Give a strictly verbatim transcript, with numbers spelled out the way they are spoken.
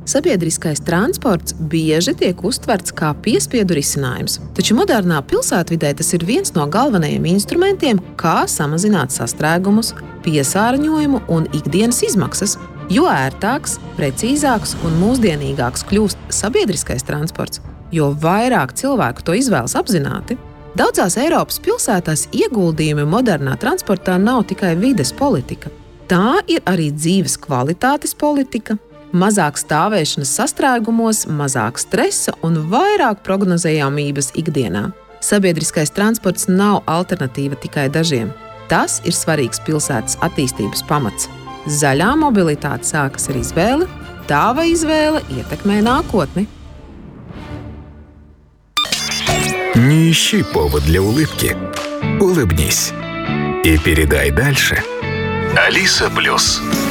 Sabiedriskais transports bieži tiek uztverts kā piespiedu risinājums, taču modernā pilsētvidē tas ir viens no galvenajiem instrumentiem, kā samazināt sastrēgumus, piesārņojumu un ikdienas izmaksas. Jo ērtāks, precīzāks un mūsdienīgāks kļūst sabiedriskais transports, jo vairāk cilvēku to izvēlas apzināti. Daudzās Eiropas pilsētās ieguldījumi modernā transportā nav tikai vides politika. Tā ir arī dzīves kvalitātes politika, mazāk stāvēšanas sastrēgumos, mazāk stresa un vairāk prognozējamības ikdienā. Sabiedriskais transports nav alternatīva tikai dažiem. Tas ir svarīgs pilsētas attīstības pamats. Zaļā mobilitāte sākas ar izvēli, tava izvēle ietekmē nākotni. Не ищи повод для улыбки. Улыбнись и передай дальше. Алиса Плюс.